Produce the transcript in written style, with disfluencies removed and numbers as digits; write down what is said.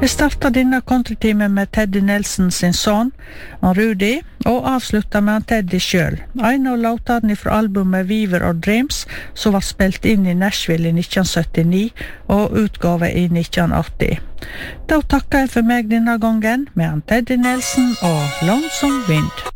Vi starter denne countrytimen med Teddy Nelson sin son, Rudy, og avslutter med han Teddy selv. En av låtene fra albumet Weaver of Dreams, som var spilt inn i Nashville i 1979 og utgave i 1980. Da takker jeg for meg denne gangen med han Teddy Nelson og Lonesome Wind.